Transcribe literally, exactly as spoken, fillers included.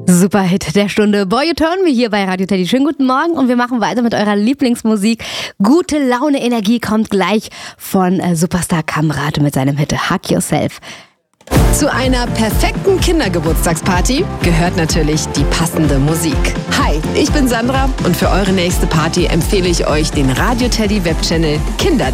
Super Hit der Stunde. Boy, You Turn Me hier bei Radio Teddy. Schönen guten Morgen und wir machen weiter mit eurer Lieblingsmusik. Gute Laune, Energie kommt gleich von äh, Superstar Kamrat mit seinem Hit Hug Yourself. Zu einer perfekten Kindergeburtstagsparty gehört natürlich die passende Musik. Hi, ich bin Sandra und für eure nächste Party empfehle ich euch den Radio Teddy Webchannel Kinder.